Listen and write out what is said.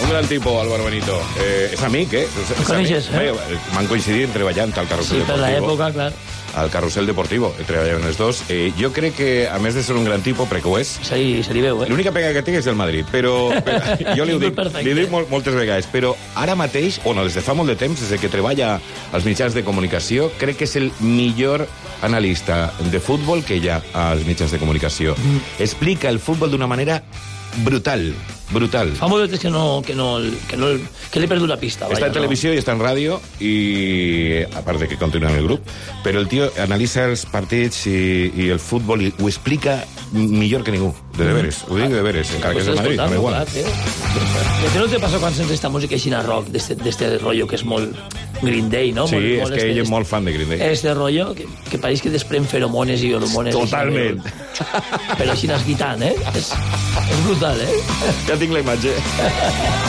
gran tipus, Álvaro Benito. És amic, eh? El coneixes, eh? M'han coincidit treballant al Carrusel Sí, per Deportivo. l'època, clar. Al Carrusel Deportivo, treballaven els dos. Jo crec que, a més de ser un gran tipus, perquè ho és, Se li veu, eh? l'única pega que té és del Madrid, però jo li ho dic, Perfecte. li dic moltes vegades, però ara mateix, o no, des de fa molt de temps, des de que treballa als mitjans de comunicació, crec que és el millor analista de futbol que hi ha als mitjans de comunicació. Explica el futbol d'una manera brutal. Fa molt de temps que l'he perdut la pista. Està en televisió i està en ràdio, i a part de que continua en el grup, però el tio analitza els partits i el futbol i ho explica millor que ningú, de deberes. Ho dic de deberes, encara que és el Madrid, no igual. ¿Qué no te pasa quan sents esta música així a rock, d'este rollo que és molt Green Day, no? Sí, és que ell és molt fan de Green Day. Este rollo que pareix que desprèn feromones i hormones. Totalment. Però així n'has guitant, eh? És brutal, eh? Ja tinc la imatge.